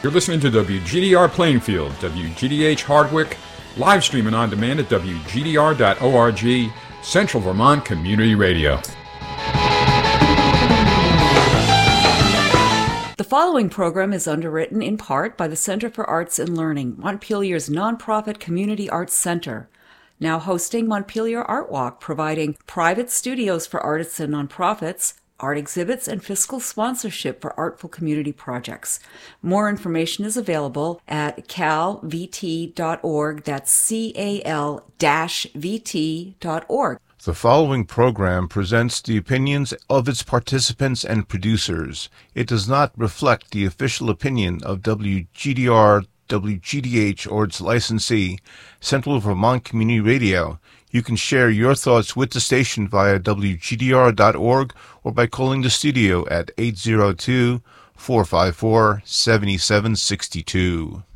You're listening to WGDR Plainfield, WGDH Hardwick, live streaming on demand at WGDR.org, Central Vermont Community Radio. The following program is underwritten in part by the Center for Arts and Learning, Montpelier's nonprofit community arts center, now hosting Montpelier Art Walk, providing private studios for artists and nonprofits, art exhibits, and fiscal sponsorship for artful community projects. More information is available at calvt.org. That's cal-vt.org. The following program presents the opinions of its participants and producers. It does not reflect the official opinion of WGDR, WGDH, or its licensee, Central Vermont Community Radio. You can share your thoughts with the station via WGDR.org or by calling the studio at 802-454-7762.